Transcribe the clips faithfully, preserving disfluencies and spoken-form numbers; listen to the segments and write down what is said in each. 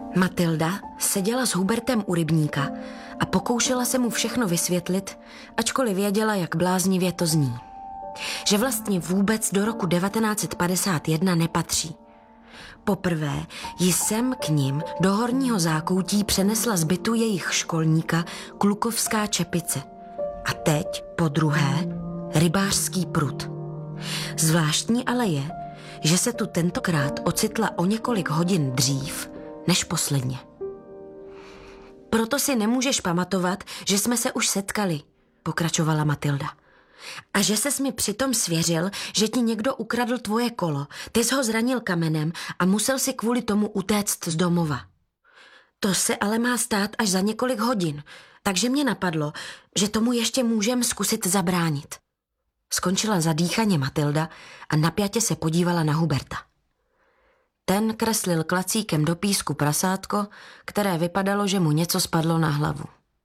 Matilda seděla s Hubertem u rybníka a pokoušela se mu všechno vysvětlit, ačkoliv věděla, jak bláznivě to zní. Že vlastně vůbec do roku devatenáct set padesát jedna nepatří. Poprvé ji sem k nim do horního zákoutí přenesla z bytu jejich školníka klukovská čepice. A teď, po druhé, rybářský prut. Zvláštní ale je, že se tu tentokrát ocitla o několik hodin dřív než posledně. Proto si nemůžeš pamatovat, že jsme se už setkali, pokračovala Matilda. A že ses mi přitom svěřil, že ti někdo ukradl tvoje kolo, ty jsi ho zranil kamenem a musel si kvůli tomu utéct z domova. To se ale má stát až za několik hodin, takže mě napadlo, že tomu ještě můžem zkusit zabránit. Skončila zadýchaně Matilda a napjatě se podívala na Huberta. Ten kreslil klacíkem do písku prasátko, které vypadalo, že mu něco spadlo na hlavu.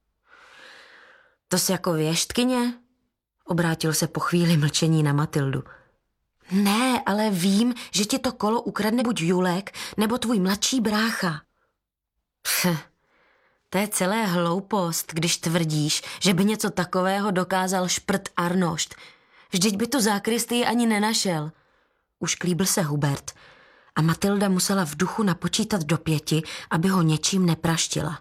To jsi jako věštkyně? Obrátil se po chvíli mlčení na Matildu. Ne, ale vím, že ti to kolo ukradne buď Julek, nebo tvůj mladší brácha. Pff, to je celé hloupost, když tvrdíš, že by něco takového dokázal šprt Arnošt. Vždyť by tu zákristii ani nenašel. Už klíbil se Hubert a Matilda musela v duchu napočítat do pěti, aby ho něčím nepraštila.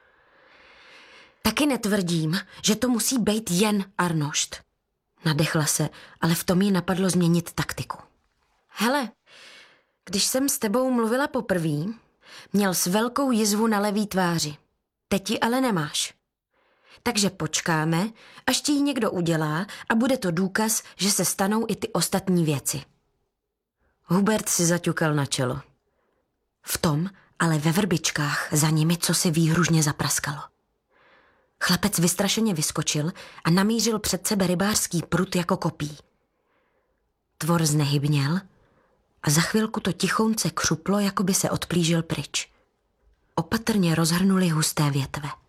Taky netvrdím, že to musí být jen Arnošt. Nadechla se, ale v tom jí napadlo změnit taktiku. Hele, když jsem s tebou mluvila poprvé, měl s velkou jizvu na levý tváři. Teď ji ale nemáš. Takže počkáme, až ti ji někdo udělá a bude to důkaz, že se stanou i ty ostatní věci. Hubert si zaťukal na čelo. V tom, ale ve vrbičkách za nimi cosi výhružně zapraskalo. Chlapec vystrašeně vyskočil a namířil před sebe rybářský prut jako kopí. Tvor znehybněl a za chvilku to tichounce křuplo, jako by se odplížil pryč. Opatrně rozhrnuli husté větve.